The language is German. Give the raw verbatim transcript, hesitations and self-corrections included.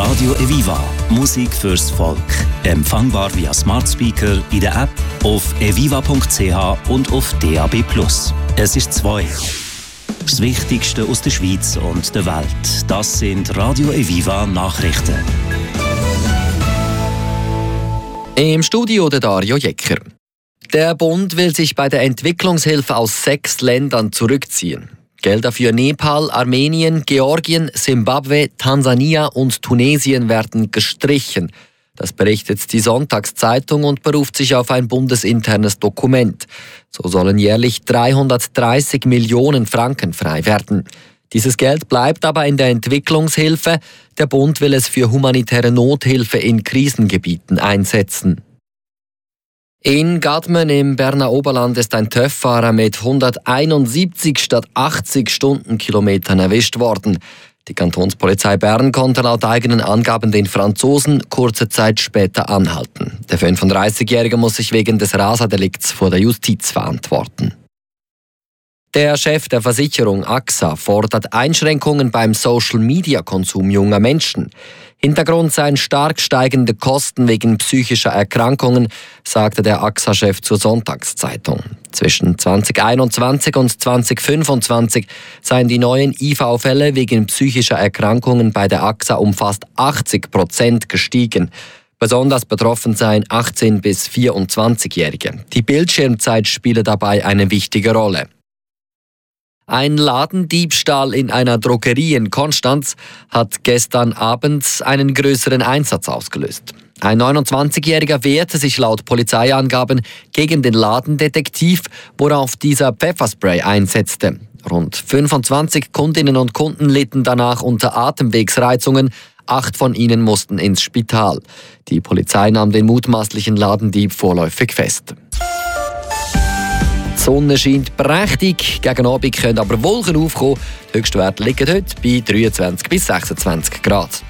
Radio Eviva. Musik fürs Volk. Empfangbar via Smart Speaker in der App, auf eviva punkt c h und auf D A B plus. Es ist zwei. Das Wichtigste aus der Schweiz und der Welt. Das sind Radio Eviva Nachrichten. Im Studio der Dario Jecker. Der Bund will sich bei der Entwicklungshilfe aus sechs Ländern zurückziehen. Gelder für Nepal, Armenien, Georgien, Simbabwe, Tansania und Tunesien werden gestrichen. Das berichtet die Sonntagszeitung und beruft sich auf ein bundesinternes Dokument. So sollen jährlich dreihundertdreißig Millionen Franken frei werden. Dieses Geld bleibt aber in der Entwicklungshilfe. Der Bund will es für humanitäre Nothilfe in Krisengebieten einsetzen. In Gadmen im Berner Oberland ist ein TÜV-Fahrer mit hunderteinundsiebzig statt achtzig Stundenkilometern erwischt worden. Die Kantonspolizei Bern konnte laut eigenen Angaben den Franzosen kurze Zeit später anhalten. Der fünfunddreißigjährige muss sich wegen des Raserdelikts vor der Justiz verantworten. Der Chef der Versicherung A X A fordert Einschränkungen beim Social-Media-Konsum junger Menschen. Hintergrund seien stark steigende Kosten wegen psychischer Erkrankungen, sagte der A X A-Chef zur Sonntagszeitung. Zwischen zweitausendeinundzwanzig und zweitausendfünfundzwanzig seien die neuen I V-Fälle wegen psychischer Erkrankungen bei der A X A um fast achtzig Prozent gestiegen. Besonders betroffen seien achtzehn- bis vierundzwanzigjährige. Die Bildschirmzeit spiele dabei eine wichtige Rolle. Ein Ladendiebstahl in einer Drogerie in Konstanz hat gestern Abend einen größeren Einsatz ausgelöst. Ein neunundzwanzigjähriger wehrte sich laut Polizeiangaben gegen den Ladendetektiv, worauf dieser Pfefferspray einsetzte. Rund fünfundzwanzig Kundinnen und Kunden litten danach unter Atemwegsreizungen. Acht von ihnen mussten ins Spital. Die Polizei nahm den mutmaßlichen Ladendieb vorläufig fest. Die Sonne scheint prächtig, gegen Abend können aber Wolken aufkommen. Die Höchstwerte liegen heute bei dreiundzwanzig bis sechsundzwanzig Grad.